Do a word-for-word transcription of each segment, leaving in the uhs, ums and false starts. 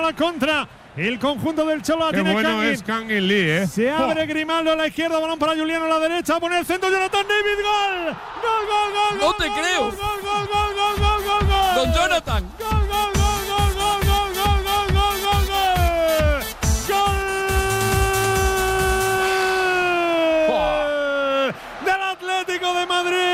la contra. El conjunto del Cholo la Qué tiene bueno Kangin. es Kangin Lee, ¿eh? Se abre oh. Grimaldo a la izquierda, balón para Juliano a la derecha, pone el centro Jonathan David, gol. Gol, gol, gol. No gol, te gol, creo. Gol, gol, gol, gol, gol, gol, gol, gol. Don Jonathan. Gol, gol, gol, gol, gol, gol, gol, gol, gol, gol, gol. Gol del Atlético de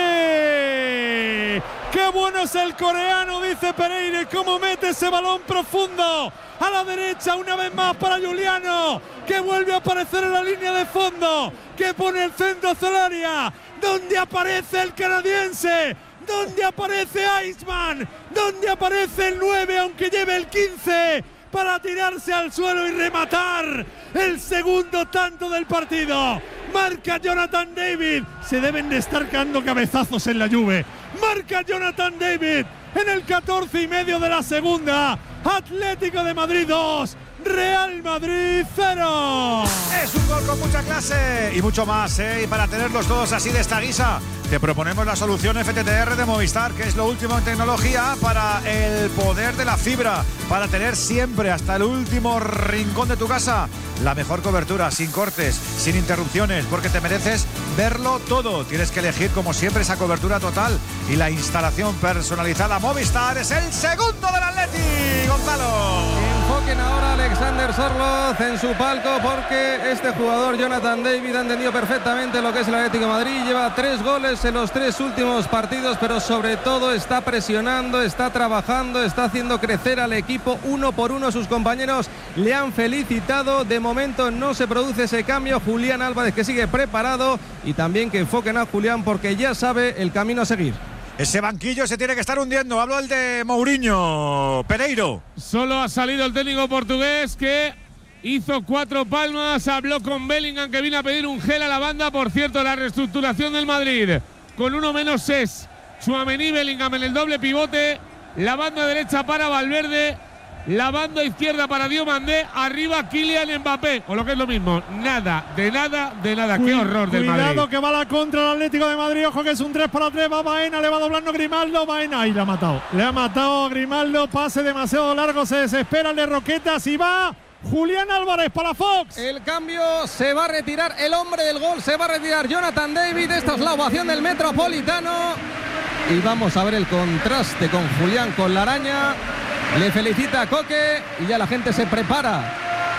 Madrid. Qué bueno es el coreano, dice Pereira, cómo mete ese balón profundo a la derecha una vez más para Juliano, que vuelve a aparecer en la línea de fondo, que pone el centro hacia el área, donde aparece el canadiense, donde aparece Iceman, donde aparece el nueve, aunque lleve el quince, para tirarse al suelo y rematar el segundo tanto del partido. Marca Jonathan David. Se deben de estar quedando cabezazos en la Juve. Marca Jonathan David en el catorce y medio de la segunda. Atlético de Madrid dos, Real Madrid cero. Es un gol con mucha clase y mucho más, ¿eh? Y para tenerlos todos así de esta guisa, te proponemos la solución F T T R de Movistar, que es lo último en tecnología para el poder de la fibra, para tener siempre hasta el último rincón de tu casa la mejor cobertura, sin cortes, sin interrupciones, porque te mereces verlo todo. Tienes que elegir como siempre esa cobertura total y la instalación personalizada. Movistar es el segundo del Atleti, Gonzalo. Enfoquen ahora a Alexander Sorloz en su palco, porque este jugador, Jonathan David, ha entendido perfectamente lo que es el Atlético de Madrid. Lleva tres goles en los tres últimos partidos, pero sobre todo está presionando, está trabajando, está haciendo crecer al equipo uno por uno. Sus compañeros le han felicitado. De momento no se produce ese cambio. Julián Álvarez, que sigue preparado, y también que enfoquen a Julián, porque ya sabe el camino a seguir. Ese banquillo se tiene que estar hundiendo. Hablo el de Mourinho. Pereiro. Solo ha salido el técnico portugués, que hizo cuatro palmas, habló con Bellingham, que vino a pedir un gel a la banda. Por cierto, la reestructuración del Madrid con uno menos es Tchouaméni, Bellingham en el doble pivote, la banda derecha para Valverde, la banda izquierda para Diomandé, arriba Kylian Mbappé, o lo que es lo mismo, nada, de nada, de nada. Qué horror del Madrid. Cuidado que va la contra el Atlético de Madrid, ojo que es un tres para tres, va Baena, le va doblando Grimaldo, Baena, y le ha matado. Le ha matado a Grimaldo, pase demasiado largo, se desespera el de Roquetas y va Julián Álvarez para Fox. El cambio, se va a retirar el hombre del gol, se va a retirar Jonathan David. Esta es la ovación del Metropolitano. Y vamos a ver el contraste con Julián, con la araña. Le felicita a Coque y ya la gente se prepara.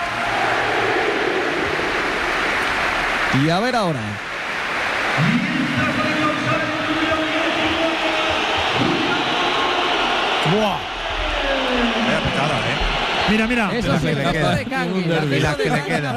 Y a ver ahora. ¡Buah! Vaya pitada, ¿eh? Mira, mira. Eso sí, el campo de Kangin. Las que le quedan.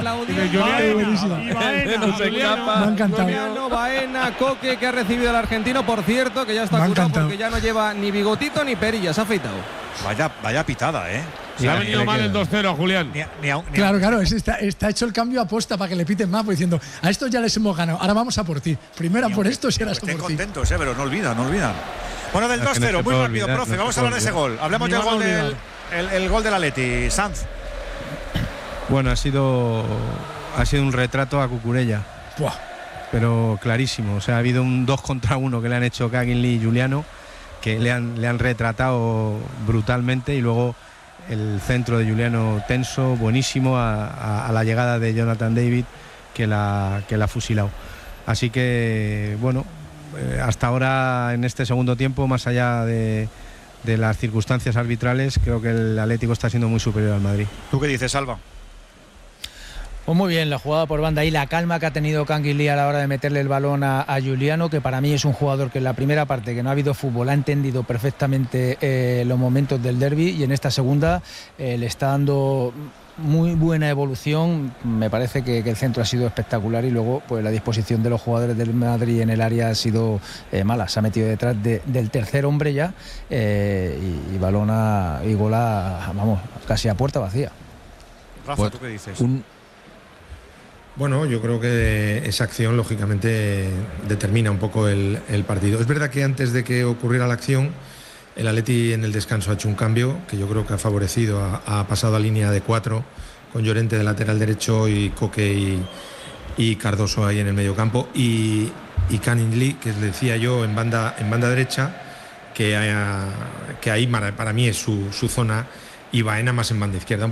No se escapa. Me ha encantado. Juliano, Baena, Coque, que ha recibido al argentino, por cierto, que ya está curado porque ya no lleva ni bigotito ni perilla, se ha afeitado. Vaya, vaya pitada, ¿eh? Se ha venido mal el dos cero a Julián. Ni a, ni a, ni a, Claro, claro, es, está, está hecho el cambio a posta para que le piten más, pues diciendo, a estos ya les hemos ganado, ahora vamos a por ti. Primero por esto, si eras por Estén ti. contentos, ¿eh? Pero no olvidan, no olvidan. Bueno, del Es dos que no cero, se muy puede rápido, olvidar, profe. no se Vamos a puede hablar de ese olvidar. gol. Hablemos Ni del van a gol del olvidar. el, el gol del Atleti. Sanz. Bueno, ha sido ha sido un retrato a Cucurella. Buah. Pero clarísimo. O sea, ha habido un dos contra uno que le han hecho Kangin Lee y Juliano, que le han, le han retratado brutalmente, y luego el centro de Juliano tenso, buenísimo, a, a, a la llegada de Jonathan David, que la, que la ha fusilado. Así que, bueno, eh, hasta ahora en este segundo tiempo, más allá de, de las circunstancias arbitrales, creo que el Atlético está siendo muy superior al Madrid. ¿Tú qué dices, Alba? Pues muy bien, la jugada por banda y la calma que ha tenido Kangin Lee a la hora de meterle el balón a, a Juliano, que para mí es un jugador que en la primera parte, que no ha habido fútbol, ha entendido perfectamente eh, los momentos del derbi, y en esta segunda eh, le está dando muy buena evolución. Me parece que, que el centro ha sido espectacular, y luego pues la disposición de los jugadores del Madrid en el área ha sido eh, mala. Se ha metido detrás de, del tercer hombre ya eh, y, y balón a, y gol a, vamos, casi a puerta vacía. Rafa, Pues, ¿tú qué dices? Un... Bueno, yo creo que esa acción lógicamente determina un poco el, el partido. Es verdad que antes de que ocurriera la acción, el Atleti en el descanso ha hecho un cambio que yo creo que ha favorecido, ha, ha pasado a línea de cuatro con Llorente de lateral derecho y Coque y, y Cardoso ahí en el medio campo, y, y Kangin Lee, que les decía yo, en banda, en banda derecha, que, haya, que ahí para, para mí es su, su zona, y Baena más en banda izquierda.